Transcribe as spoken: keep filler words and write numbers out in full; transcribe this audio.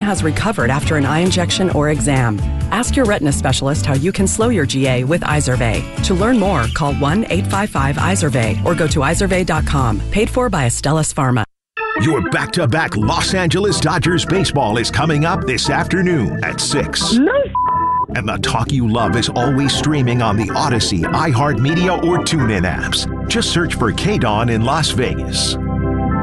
has recovered after an eye injection or exam. Ask your retina specialist how you can slow your G A with Izervay. To learn more, call one eight five five Izervay or go to izervay dot com. Paid for by Astellas Pharma. Your back-to-back Los Angeles Dodgers baseball is coming up this afternoon at six. No. And the talk you love is always streaming on the Odyssey, iHeartMedia, or TuneIn apps. Just search for K-Dawn in Las Vegas.